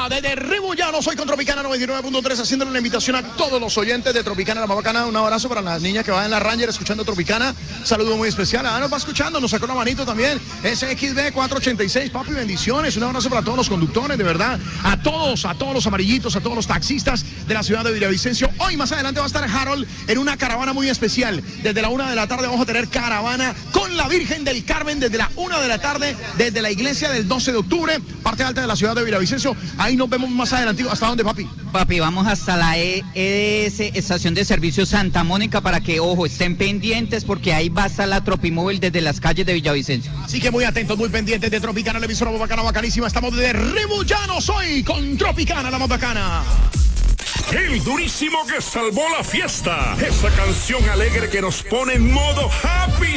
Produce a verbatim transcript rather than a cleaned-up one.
Tropicana, desde Ribullano, soy con Tropicana noventa y nueve punto tres, haciéndole una invitación a todos los oyentes de Tropicana, la más bacana. Un abrazo para las niñas que van en la Ranger escuchando Tropicana. Saludo muy especial. Ah, nos va escuchando, nos sacó la manito también. S X B cuatrocientos ochenta y seis, papi, bendiciones. Un abrazo para todos los conductores, de verdad. A todos, a todos los amarillitos, a todos los taxistas de la ciudad de Villavicencio. Hoy más adelante va a estar Harold en una caravana muy especial. Desde la una de la tarde vamos a tener caravana con la Virgen del Carmen desde la una de la tarde, desde la iglesia del doce de octubre, parte alta de la ciudad de Villavicencio. Ahí nos vemos más adelante. ¿Hasta dónde, papi? Papi, vamos hasta la E S, Estación de Servicio Santa Mónica, para que, ojo, estén pendientes porque ahí va a estar la Tropimóvil desde las calles de Villavicencio. Así que muy atentos, muy pendientes de Tropicana, la emisora más bacana, bacanísima. Estamos de Ribullano, soy con Tropicana, la más bacana. El durísimo que salvó la fiesta. Esa canción alegre que nos pone en modo happy